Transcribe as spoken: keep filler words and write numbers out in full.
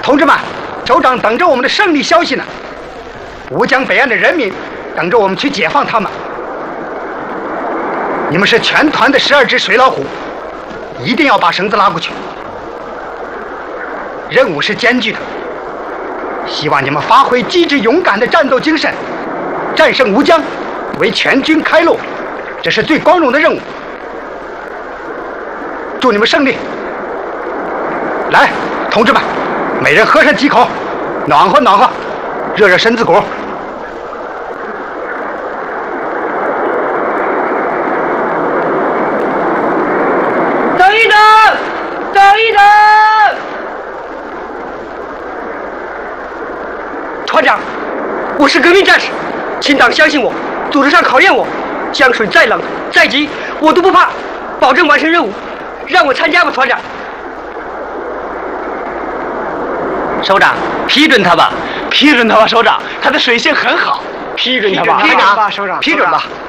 同志们，首长等着我们的胜利消息呢。吴江北岸的人民等着我们去解放他们。你们是全团的十二只水老虎，一定要把绳子拉过去。任务是艰巨的，希望你们发挥机智勇敢的战斗精神，战胜吴江，为全军开路，这是最光荣的任务。祝你们胜利！来，同志们，每人喝上几口，暖和暖和，热热身子骨。 等一等，等一等！团长，我是革命战士，请党相信我，组织上考验我，江水再冷再急我都不怕，保证完成任务。让我参加吧，团长。 首长，批准他吧，批准他吧，首长，他的水性很好， 批准他吧， 批准吧，首长，批准吧。